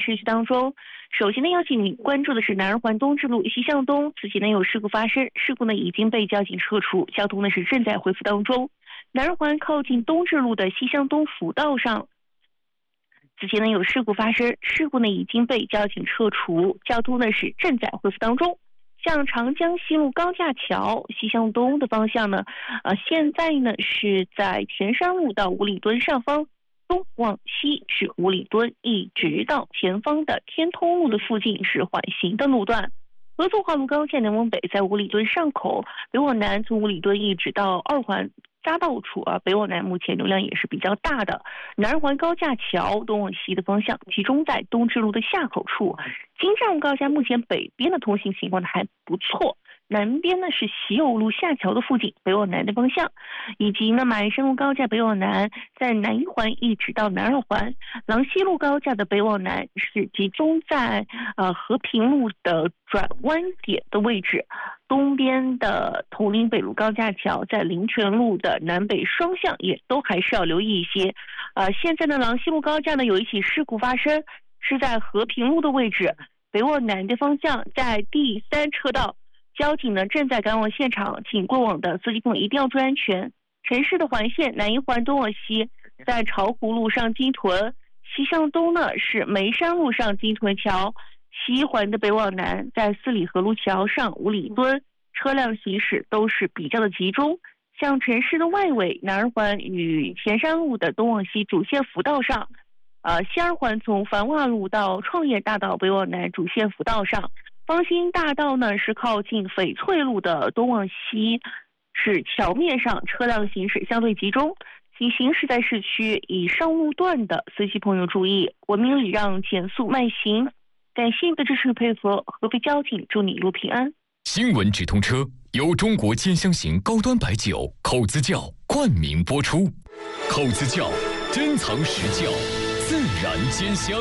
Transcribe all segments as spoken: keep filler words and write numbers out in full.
持续当中。首先呢，要请你关注的是南二环东直路西向东，此前呢有事故发生，事故呢已经被交警撤除，交通呢是正在恢复当中。南二环靠近东直路的西向东辅道上，此前呢有事故发生，事故呢已经被交警撤除，交通呢是正在恢复当中。像长江西路高架桥西向东的方向呢，呃，现在呢是在田山路到五里墩上方，东往西是五里墩，一直到前方的天通路的附近是缓行的路段。合作化路高架南往北在五里墩上口，北往南从五里墩一直到二环匝道处啊，北往南目前流量也是比较大的。南二环高架桥东往西的方向集中在东直路的下口处。京站路高架目前北边的通行情况还不错，南边呢是喜友路下桥的附近，北往南的方向，以及呢马鞍山路高架北往南，在南一环一直到南二环。郎西路高架的北往南是集中在呃和平路的转弯点的位置，东边的铜陵北路高架桥在林泉路的南北双向也都还是要留意一些。呃，现在呢郎西路高架呢有一起事故发生，是在和平路的位置，北往南的方向，在第三车道。交警呢正在赶往现场，请过往的司机朋友一定要注意安全。城市的环线南一环东往西，在巢湖路上金屯，西向东呢是眉山路上金屯桥，西一环的北往南，在四里河路桥上五里墩，车辆行驶都是比较的集中。像城市的外围，南二环与前山路的东往西主线辅道上，呃，西二环从繁华路到创业大道北往南主线辅道上。方兴大道呢是靠近翡翠路的东往西，是桥面上车辆行驶相对集中，请行驶在市区以上路段的司机朋友注意，文明礼让，减速慢行。感谢你的支持配合，合肥交警祝你一路平安。 新闻直通车由中国尖香型高端白酒口子窖冠名播出，口子窖珍藏实窖，自然尖香。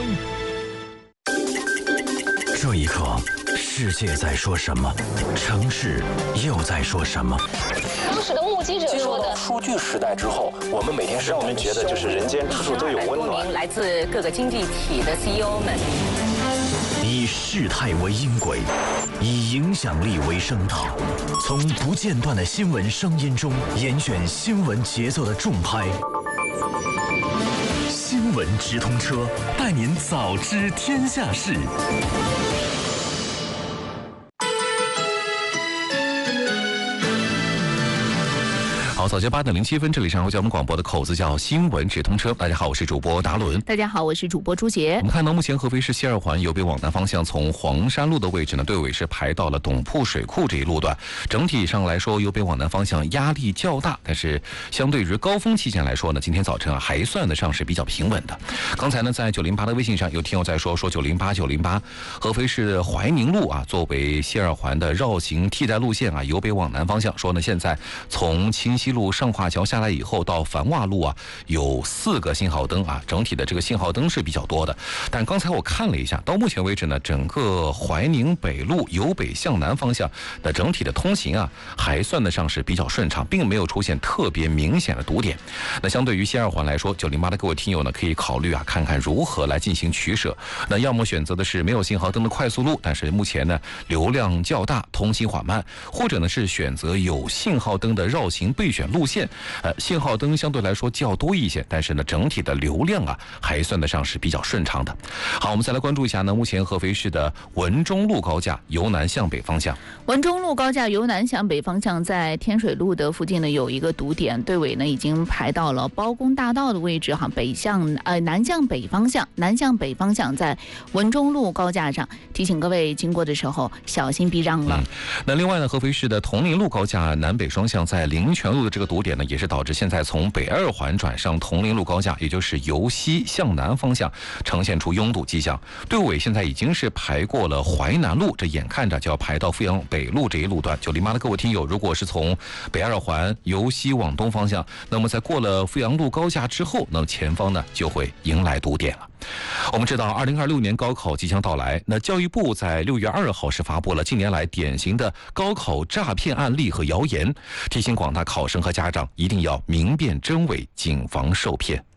这一刻，世界在说什么？城市又在说什么？ 当时的目击者说的， 数据时代之后，我们每天让我们觉得就是人间处处都有温暖。 来自各个经济体的 C E O 们， 以事态为音轨，以影响力为声道，从不间断的新闻声音中严选新闻节奏的重拍。新闻直通车，带您早知天下事。 好，早间八点零七分，这里是上海交通广播的口子窖新闻直通车。大家好，我是主播达伦。 大家好，我是主播朱杰。 我们看到目前合肥市西二环由北往南方向，从黄山路的位置呢，队尾是排到了董铺水库这一路段。整体上来说，由北往南方向压力较大，但是相对于高峰期间来说呢，今天早晨啊还算得上是比较平稳的。刚才呢，在九零八的微信上有听友在说说九零八九零八，合肥市怀宁路啊，作为西二环的绕行替代路线啊，由北往南方向说呢，现在从清溪路上华桥下来以后到繁华路啊，有四个信号灯啊，整体的这个信号灯是比较多的。但刚才我看了一下，到目前为止呢，整个怀宁北路由北向南方向的整体的通行啊，还算得上是比较顺畅，并没有出现特别明显的堵点。那相对于西二环来说，九零八的各位听友呢，可以考虑啊，看看如何来进行取舍。那要么选择的是没有信号灯的快速路，但是目前呢流量较大，通行缓慢，或者呢是选择有信号灯的绕行备选路线，呃，信号灯相对来说较多一些，但是呢，整体的流量啊，还算得上是比较顺畅的。好，我们再来关注一下呢，目前合肥市的文中路高架由南向北方向， 文中路高架由南向北方向，在天水路的附近呢有一个堵点，队尾呢已经排到了包公大道的位置哈，北向呃南向北方向，南向北方向在文中路高架上，提醒各位经过的时候小心避让了。 嗯、那另外呢，合肥市的铜陵路高架南北双向在林泉路的这个堵点呢，也是导致现在从北二环转上铜陵路高架，也就是由西向南方向呈现出拥堵迹象。队尾现在已经是排过了淮南路，这眼看着就要排到富阳北路这一路段。九零八的各位听友，如果是从北二环由西往东方向，那么在过了富阳路高架之后，那么前方呢就会迎来堵点了。我们知道二零二六年高考即将到来，那教育部在六月二号是发布了近年来典型的高考诈骗案例和谣言，提醒广大考生和家长一定要明辨真伪，谨防受骗。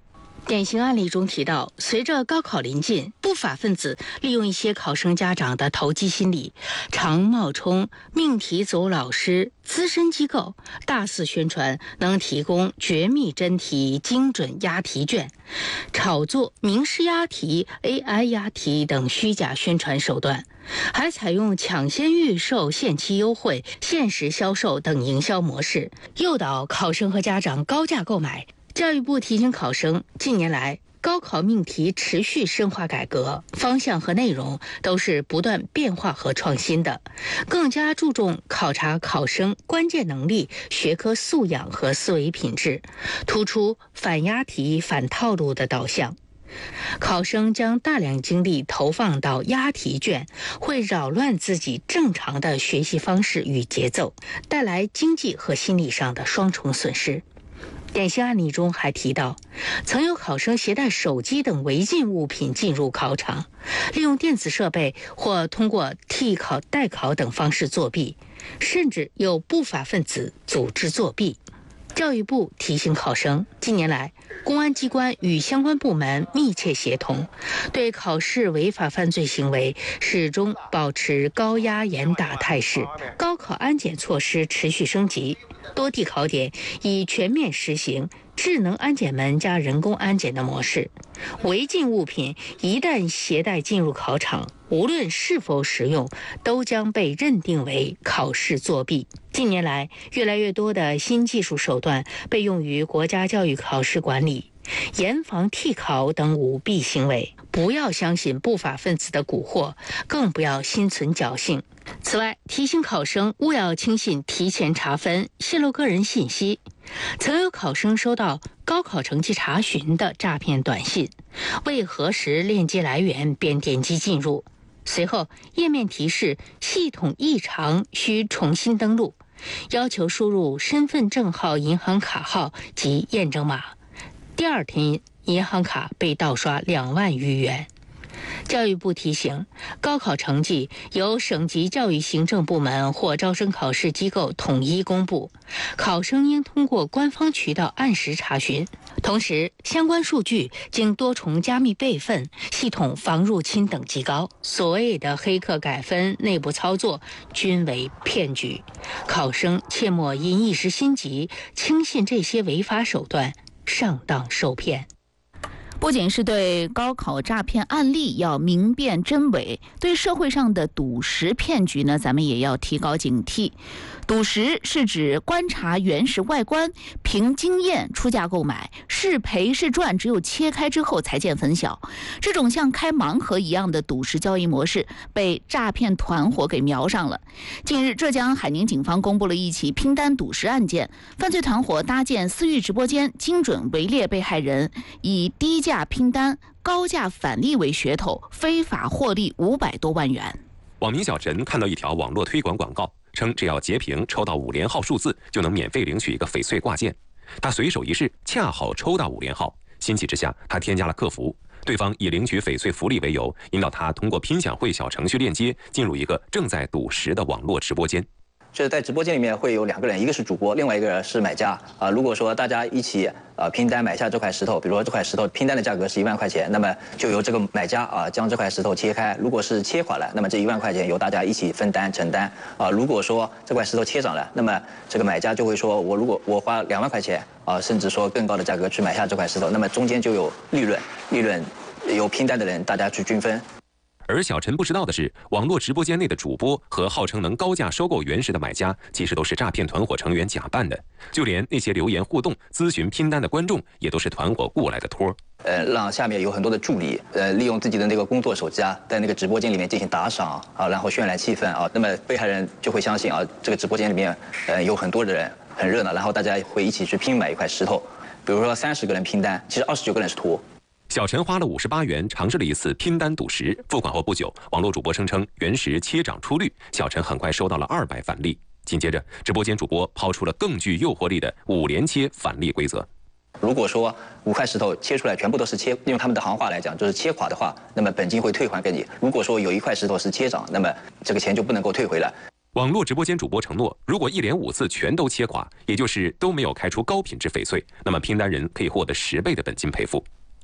典型案例中提到，随着高考临近，不法分子利用一些考生家长的投机心理，常冒充命题组老师、资深机构，大肆宣传能提供绝密真题、精准押题卷，炒作明示押题、A I 押题等虚假宣传手段，还采用抢先预售、限期优惠、限时销售等营销模式，诱导考生和家长高价购买。教育部提醒考生，近年来高考命题持续深化改革，方向和内容都是不断变化和创新的，更加注重考察考生关键能力、学科素养和思维品质，突出反押题、反套路的导向。考生将大量精力投放到押题卷，会扰乱自己正常的学习方式与节奏，带来经济和心理上的双重损失。典型案例中还提到，曾有考生携带手机等违禁物品进入考场，利用电子设备或通过替考、代考等方式作弊，甚至有不法分子组织作弊。教育部提醒考生，近年来公安机关与相关部门密切协同，对考试违法犯罪行为始终保持高压严打态势，高考安检措施持续升级，多地考点已全面实行智能安检门加人工安检的模式。违禁物品一旦携带进入考场，无论是否使用，都将被认定为考试作弊。近年来，越来越多的新技术手段被用于国家教育考试管理，严防替考等舞弊行为。不要相信不法分子的蛊惑，更不要心存侥幸。此外，提醒考生勿要轻信提前查分、泄露个人信息。曾有考生收到高考成绩查询的诈骗短信，未核实链接来源便点击进入，随后页面提示系统异常，需重新登录，要求输入身份证号、银行卡号及验证码。第二天，银行卡被盗刷两万余元。教育部提醒，高考成绩由省级教育行政部门或招生考试机构统一公布，考生应通过官方渠道按时查询。同时，相关数据经多重加密备份，系统防入侵等级高。所谓的黑客改分、内部操作均为骗局，考生切莫因一时心急轻信这些违法手段，上当受骗。 不仅是对高考诈骗案例要明辨真伪，对社会上的赌石骗局呢，咱们也要提高警惕。赌石是指观察原石外观，凭经验出价购买，是赔是赚只有切开之后才见分晓。这种像开盲盒一样的赌石交易模式被诈骗团伙给瞄上了。近日，浙江海宁警方公布了一起拼单赌石案件，犯罪团伙搭建私域直播间，精准围猎被害人，以低价拼单、高价返利为噱头，非法获利五百多万元。 网民小陈看到一条网络推广广告，称只要截屏抽到五连号数字，就能免费领取一个翡翠挂件。他随手一试，恰好抽到五连号，欣喜之下，他添加了客服，对方以领取翡翠福利为由，引导他通过拼享会小程序链接，进入一个正在赌石的网络直播间。 就是在直播间里面会有两个人，一个是主播，另外一个人是买家啊、呃。如果说大家一起呃拼单买下这块石头，比如说这块石头拼单的价格是一万块钱，那么就由这个买家啊、呃、将这块石头切开，如果是切垮了，那么这一万块钱由大家一起分担承担啊、呃。如果说这块石头切涨了，那么这个买家就会说，我如果我花两万块钱啊、呃，甚至说更高的价格去买下这块石头，那么中间就有利润，利润由拼单的人大家去均分。 而小陈不知道的是，网络直播间内的主播和号称能高价收购原石的买家，其实都是诈骗团伙成员假扮的。就连那些留言互动、咨询拼单的观众，也都是团伙雇来的托。 呃，让下面有很多的助理，呃，利用自己的那个工作手机啊，在那个直播间里面进行打赏啊，然后渲染气氛啊，那么被害人就会相信啊，这个直播间里面呃有很多的人，很热闹，然后大家会一起去拼买一块石头。比如说三十个人拼单，其实二十九个人是托。 小陈花了五十八元尝试了一次拼单赌石，付款后不久，网络主播声称原石切涨出率，小陈很快收到了二百返利。紧接着，直播间主播抛出了更具诱惑力的五连切返利规则。 如果说五块石头切出来全部都是切，用他们的行话来讲就是切垮的话，那么本金会退还给你。如果说有一块石头是切涨，那么这个钱就不能够退回来。 网络直播间主播承诺，如果一连五次全都切垮，也就是都没有开出高品质翡翠，那么拼单人可以获得十倍的本金赔付。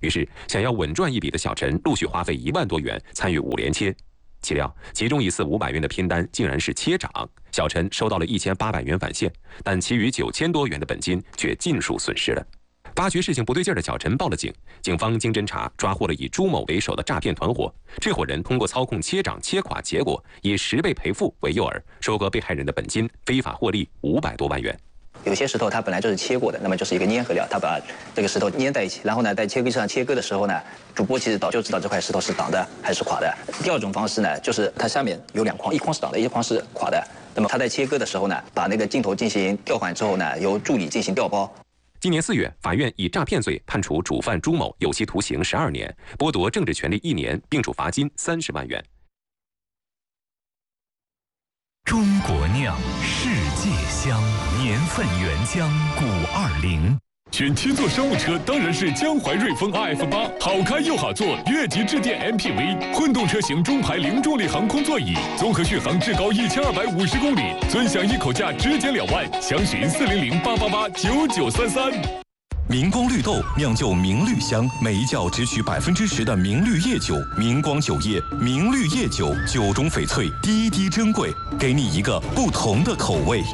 于是，想要稳赚一笔的小陈陆续花费一万多元参与五连切。岂料，其中一次五百元的拼单竟然是切涨，小陈收到了一千八百元返现，但其余九千多元的本金却尽数损失了。发觉事情不对劲的小陈报了警，警方经侦查抓获了以朱某为首的诈骗团伙。这伙人通过操控切涨切垮结果，以十倍赔付为诱饵，收割被害人的本金，非法获利五百多万元。 有些石头它本来就是切过的，那么就是一个粘合料，它把这个石头粘在一起，然后呢，在切割机上切割的时候呢，主播其实早就知道这块石头是挡的还是垮的。第二种方式呢，就是它下面有两筐，一筐是挡的，一筐是垮的。那么他在切割的时候呢，把那个镜头进行调换之后呢，由助理进行调包。 今年四月，法院以诈骗罪判处主犯朱某有期徒刑十二年，剥夺政治权利一年，并处罚金三十万元。 中国酿，世界香，年份原浆五二零。 选七座商务车当然是江淮瑞风 R F 八，好开又好坐，越级致电 M P V， 混动车型中排零重力航空座椅，综合续航至高一千二百五十公里，尊享一口价直减两万，详询四零零八八八九九三三。 明光绿豆酿就明绿香，每一窖只取百分之十的明绿叶酒。明光酒业明绿叶酒，酒中翡翠，滴滴珍贵，给你一个不同的口味。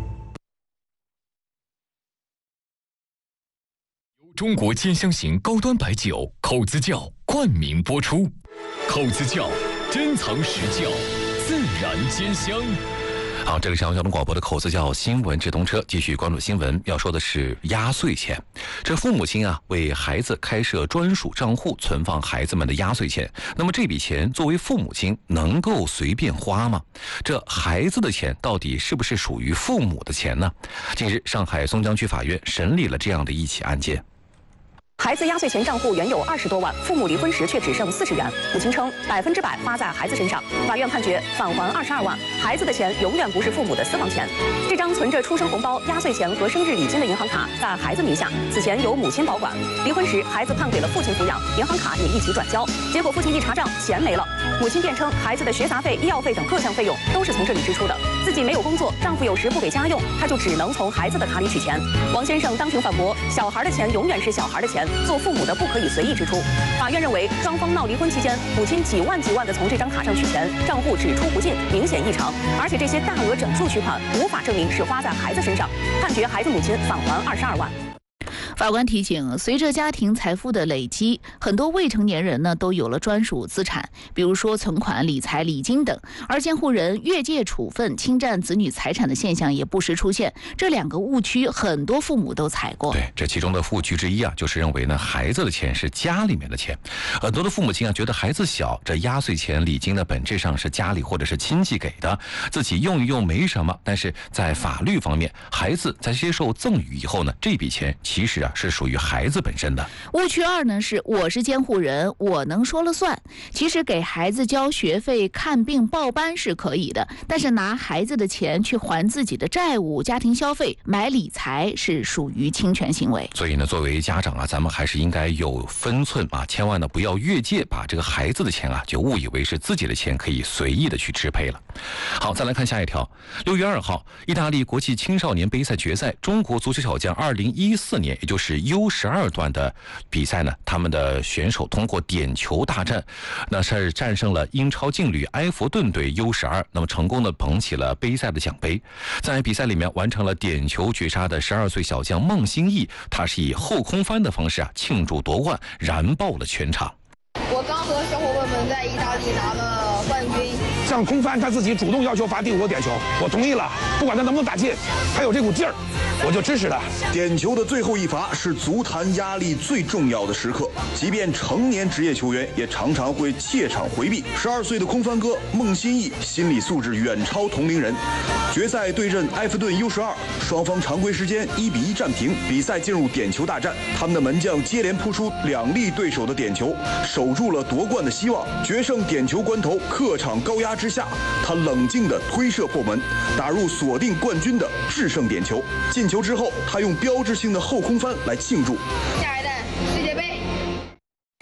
中国尖香型高端白酒口子窖冠名播出，口子窖珍藏实窖，自然尖香。 好，这个是交通广播的口子窖新闻直通车，继续关注新闻。要说的是压岁钱，这父母亲啊为孩子开设专属账户，存放孩子们的压岁钱。那么这笔钱作为父母亲能够随便花吗？这孩子的钱到底是不是属于父母的钱呢？近日，上海松江区法院审理了这样的一起案件。 孩子压岁钱账户原有二十多万，父母离婚时却只剩四十元。母亲称百分之百花在孩子身上，法院判决返还二十二万。孩子的钱永远不是父母的私房钱。这张存着出生红包、压岁钱和生日礼金的银行卡在孩子名下，此前由母亲保管。离婚时，孩子判给了父亲抚养，银行卡也一起转交。结果父亲一查账，钱没了。母亲辩称，孩子的学杂费、医药费等各项费用都是从这里支出的，自己没有工作，丈夫有时不给家用，她就只能从孩子的卡里取钱。王先生当庭反驳，小孩的钱永远是小孩的钱。做父母的不可以随意支出。法院认为，双方闹离婚期间，母亲几万几万的从这张卡上取钱，账户只出不进，明显异常。而且这些大额整数取款无法证明是花在孩子身上，判决孩子母亲返还二十二万。 法官提醒，随着家庭财富的累积，很多未成年人呢都有了专属资产，比如说存款、理财、礼金等，而监护人越界处分、侵占子女财产的现象也不时出现。这两个误区，很多父母都踩过。 对，这其中的误区之一啊，就是认为呢，孩子的钱是家里面的钱。很多的父母亲啊，觉得孩子小，这压岁钱、礼金呢，本质上是家里或者是亲戚给的，自己用一用没什么。但是在法律方面，孩子在接受赠与以后呢，这笔钱其实啊是属于孩子本身的。 误区二呢是我是监护人，我能说了算。其实给孩子交学费、看病、报班是可以的，但是拿孩子的钱去还自己的债务、家庭消费、买理财是属于侵权行为。 所以呢，作为家长啊，咱们还是应该有分寸啊，千万呢不要越界，把这个孩子的钱啊就误以为是自己的钱，可以随意的去支配了。好，再来看下一条。六月二号，意大利国际青少年杯赛决赛，中国足球小将二零一四年，也就是 U 十二 段的比赛呢，他们的选手通过点球大战，那是战胜了英超劲旅埃弗顿队 U 十二，那么成功的捧起了杯赛的奖杯。在比赛里面完成了点球绝杀的十二岁小将孟兴义，他是以后空翻的方式啊庆祝夺冠，燃爆了全场。 我刚和小伙伴们在意大利拿了冠军。 像空翻他自己主动要求罚第五个点球，我同意了，不管他能不能打进，他有这股劲儿，我就支持他。 点球的最后一罚是足坛压力最重要的时刻，即便成年职业球员也常常会怯场回避。十二岁的空翻哥孟兴义心理素质远超同龄人。决赛对阵埃弗顿 U 十二，双方常规时间一比一战平，比赛进入点球大战。他们的门将接连扑出两粒对手的点球，守住了夺冠的希望。决胜点球关头，客场高压之下，他冷静地推射破门，打入锁定冠军的制胜点球。进球之后，他用标志性的后空翻来庆祝。 下一代世界杯。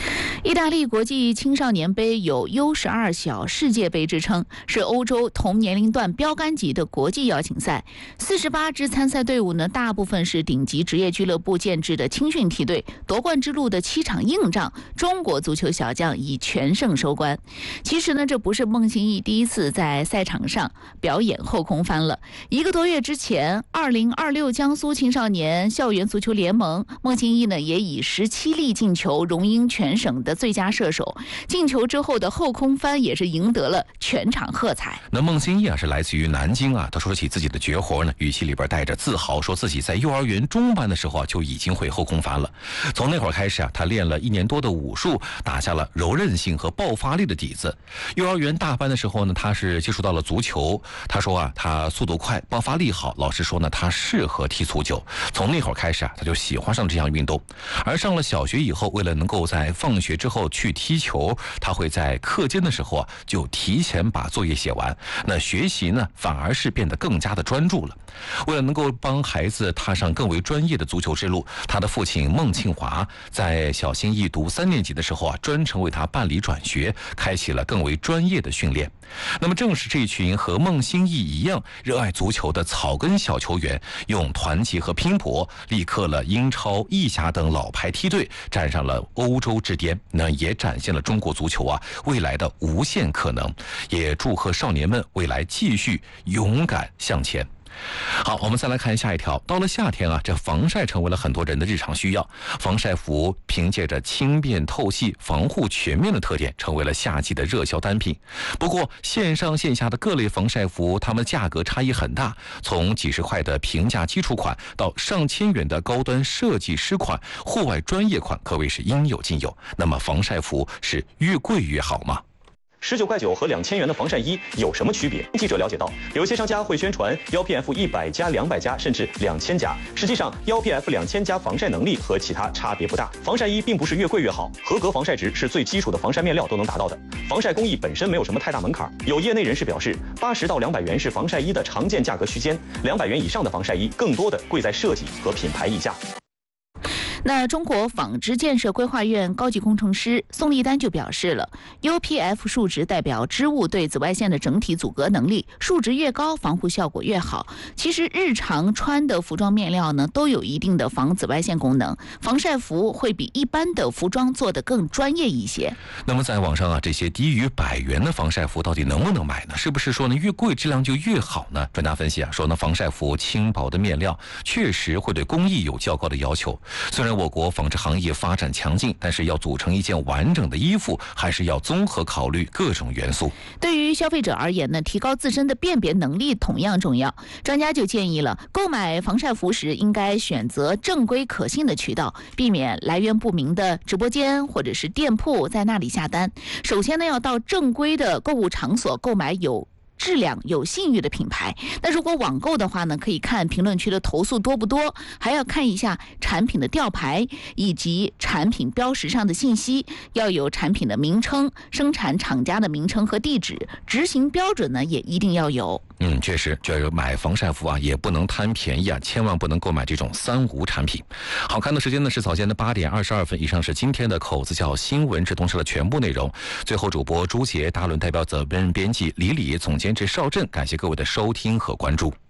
意大利国际青少年杯有 U 十二 小世界杯之称，是欧洲同年龄段标杆级的国际邀请赛。四十八支参赛队伍呢，大部分是顶级职业俱乐部建制的青训梯队。夺冠之路的七场硬仗，中国足球小将以全胜收官。其实呢，这不是孟欣义第一次在赛场上表演后空翻了。一个多月之前，二零二六江苏青少年校园足球联盟，孟欣义呢也以十七粒进球荣膺全省的最佳射手。进球之后的后空翻也是赢得了全场喝彩。 那孟欣义啊是来自于南京啊，他说起自己的绝活呢，语气里边带着自豪，说自己在幼儿园中班的时候啊就已经会后空翻了。从那会儿开始啊，他练了一年多的武术，打下了柔韧性和爆发力的底子。幼儿园大班的时候呢，他是接触到了足球。他说啊，他速度快，爆发力好，老师说呢，他适合踢足球。从那会儿开始啊，他就喜欢上这项运动。而上了小学以后，为了能够在放学之后去踢球，他会在课间的时候啊，就提前把作业写完。那学习呢，反而是变得更加的专注了。为了能够帮孩子踏上更为专业的足球之路，他的父亲孟庆华在小欣义读三年级的时候啊，专程为他办理转学，开启了更为专业的训练。那么正是这群和孟欣义一样热爱足球的草根小球员，用团结和拼搏力克了英超、意甲等老牌梯队，站上了欧洲之巅，那也展现了中国足球啊未来的无限可能。也祝贺少年们未来继续勇敢向前。好，我们再来看下一条。到了夏天啊，这防晒成为了很多人的日常需要。防晒服凭借着轻便透气、防护全面的特点，成为了夏季的热销单品。不过，线上线下的各类防晒服，它们价格差异很大，从几十块的平价基础款到上千元的高端设计师款、户外专业款，可谓是应有尽有。那么，防晒服是越贵越好吗？ 十九块九和两千元的防晒衣有什么区别？记者了解到，有些商家会宣传 L P F 一百加、两百加，甚至两千加。实际上 ，L P F 两千加防晒能力和其他差别不大。防晒衣并不是越贵越好，合格防晒值是最基础的防晒面料都能达到的。防晒工艺本身没有什么太大门槛。有业内人士表示，八十到两百元是防晒衣的常见价格区间，两百元以上的防晒衣更多的贵在设计和品牌溢价。 那中国纺织建设规划院高级工程师宋立丹就表示了 ，U P F 数值代表织物对紫外线的整体阻隔能力，数值越高，防护效果越好。其实日常穿的服装面料呢，都有一定的防紫外线功能，防晒服会比一般的服装做得更专业一些。 那么在网上啊，这些低于百元的防晒服到底能不能买呢？是不是说呢越贵质量就越好呢？专家分析啊，说呢防晒服轻薄的面料确实会对工艺有较高的要求。虽然我国纺织行业发展强劲，但是要组成一件完整的衣服，还是要综合考虑各种元素。 对于消费者而言呢，提高自身的辨别能力同样重要。专家就建议了，购买防晒服时应该选择正规可信的渠道，避免来源不明的直播间或者是店铺在那里下单。首先呢，要到正规的购物场所购买有质量有信誉的品牌。那如果网购的话呢，可以看评论区的投诉多不多，还要看一下产品的吊牌以及产品标识上的信息，要有产品的名称、生产厂家的名称和地址，执行标准呢也一定要有。 嗯，确实，这买防晒服啊，也不能贪便宜啊，千万不能购买这种三无产品。好看的时间呢是早间的八点二十二分，以上是今天的口子叫新闻直通车的全部内容。最后，主播朱杰、大论代表责任编辑李李、总监制邵振，感谢各位的收听和关注。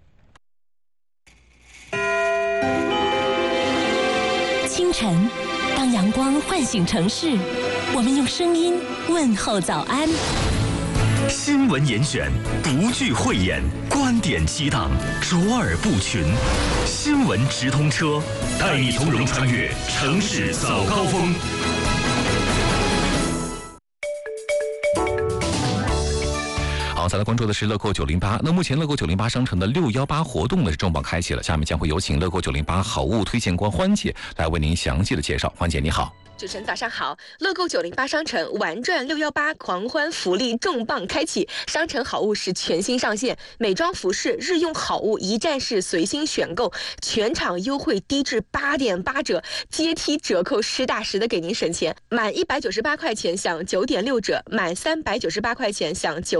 清晨，当阳光唤醒城市，我们用声音问候早安。 新闻严选，不惧讳言，观点激荡，卓尔不群。新闻直通车，带你从容穿越城市早高峰。 好，再来关注的是乐购九零八。那目前乐购九零八商城的六一八活动呢是重磅开启了，下面将会有请乐购九零八好物推荐官欢姐来为您详细的介绍。欢姐你好。 主持人早上好，乐购九零八商城玩转六一八狂欢福利重磅开启，商城好物是全新上线，美妆服饰、日用好物一站式随心选购，全场优惠低至八点八折，阶梯折扣实打实的给您省钱。满一百九十八块钱享九点六折，满三百九十八块钱享九点二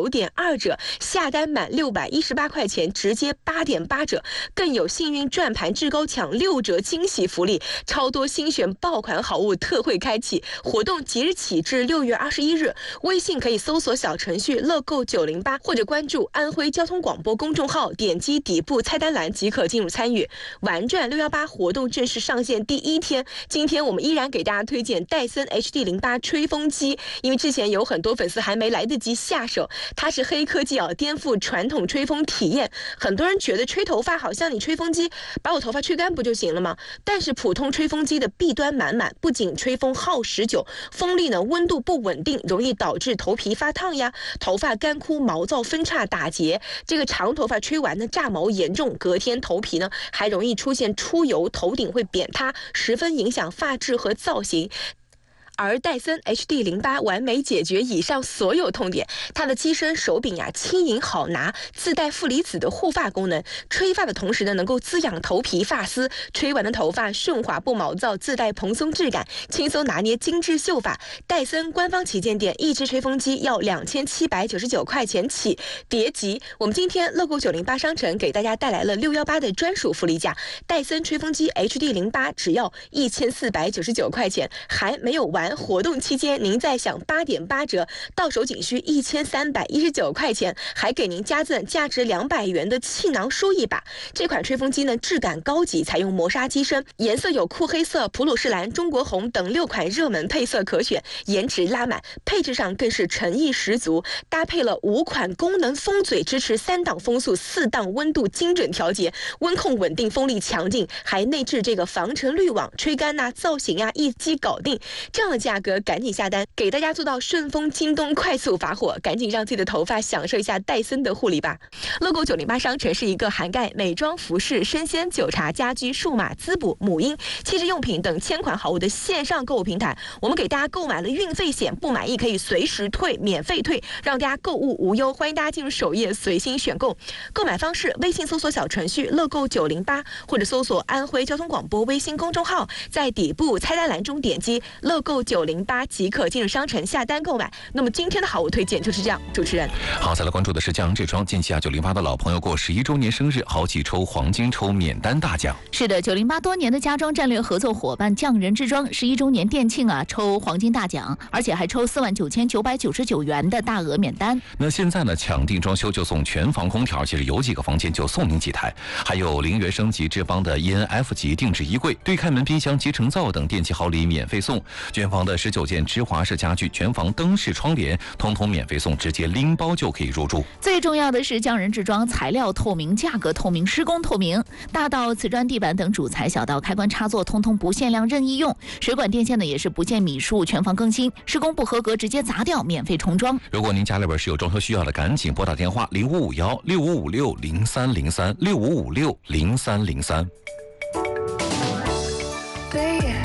二折，下单满六百一十八块钱直接八点八折，更有幸运转盘至高抢六折惊喜福利，超多新选爆款好物特惠开启，活动即日起至六月二十一日。微信可以搜索小程序乐购九零八，或者关注安徽交通广播公众号，点击底部菜单栏即可进入参与。玩转六一八活动正式上线第一天，今天我们依然给大家推荐戴森 H D 零八 吹风机，因为之前有很多粉丝还没来得及下手，它是黑科技啊，颠覆传统吹风体验。很多人觉得吹头发好像你吹风机把我头发吹干不就行了吗？但是普通吹风机的弊端满满，不仅吹风耗时久，风力呢温度不稳定，容易导致头皮发烫呀，头发干枯、毛躁分叉、打结。这个长头发吹完呢炸毛严重，隔天头皮呢还容易出现出油，头顶会扁塌，十分影响发质和造型。而戴森 H D 零八 完美解决以上所有痛点，它的机身手柄呀轻盈好拿，自带负离子的护发功能，吹发的同时呢能够滋养头皮发丝，吹完的头发顺滑不毛躁，自带蓬松质感，轻松拿捏精致秀发。戴森官方旗舰店一支吹风机要两千七百九十九块钱起，别急，我们今天乐购九零八商城给大家带来了六一八的专属福利价，戴森吹风机 H D 零八 只要一千四百九十九块钱，还没有完。活动期间您再享八点八折，到手仅需一千三百一十九块钱，还给您加赠价值两百元的气囊梳一把。这款吹风机呢质感高级，采用磨砂机身，颜色有酷黑色、普鲁士蓝、中国红等六款热门配色可选，颜值拉满，配置上更是诚意十足，搭配了五款功能风嘴，支持三档风速、四档温度精准调节，温控稳定，风力强劲，还内置这个防尘滤网，吹干呐、啊、造型啊一机搞定。这样的价格赶紧下单，给大家做到顺丰、京东快速发货，赶紧让自己的头发享受一下戴森的护理吧。乐购九零八商城是一个涵盖美妆、服饰、生鲜、酒茶、家居、数码、滋补、母婴、气质用品等千款好物的线上购物平台。我们给大家购买了运费险，不满意可以随时退，免费退，让大家购物无忧。欢迎大家进入首页随心选购。购买方式：微信搜索小程序乐购九零八，或者搜索安徽交通广播微信公众号，在底部菜单栏中点击乐购九零八即可进入商城下单购买。那么今天的好物推荐就是这样，主持人。 好，再来关注的是江这双近期啊九零八的老朋友过十一周年生日，豪气抽黄金抽免单大奖。 是的，九零八多年的家装战略合作伙伴匠人之装十一周年店庆啊，抽黄金大奖，而且还抽四万九千九百九十九元的大额免单。 那现在呢，抢定装修就送全房空调，其实有几个房间就送您几台，还有零元升级智邦的 E N F 级定制衣柜、对开门冰箱、集成灶等电器好礼免费送，全房的十九件芝华士家具、全房灯饰窗帘通通免费送，直接拎包就可以入住。 最重要的是匠人制装材料透明、价格透明、施工透明，大到瓷砖地板等主材，小到开关插座，通通不限量任意用。水管电线呢也是不限米数，全房更新，施工不合格直接砸掉，免费重装。 如果您家里边是有装修需要的，赶紧拨打电话零五五幺六五五六零三零三六五五六零三零三。